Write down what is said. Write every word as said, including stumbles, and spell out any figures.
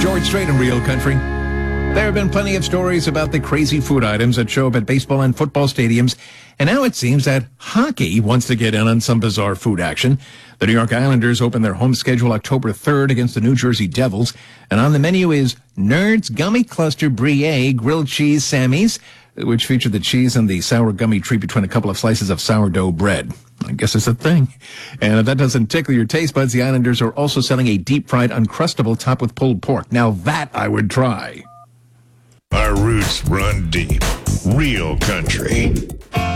George Strait in Real Country. There have been plenty of stories about the crazy food items that show up at baseball and football stadiums, and now it seems that hockey wants to get in on some bizarre food action. The New York Islanders open their home schedule October third against the New Jersey Devils, and on the menu is Nerds Gummy Cluster Brie Grilled Cheese Sammys, which feature the cheese and the sour gummy treat between a couple of slices of sourdough bread. I guess it's a thing. And if that doesn't tickle your taste buds, the Islanders are also selling a deep-fried Uncrustable topped with pulled pork. Now that I would try. Our roots run deep. Real country.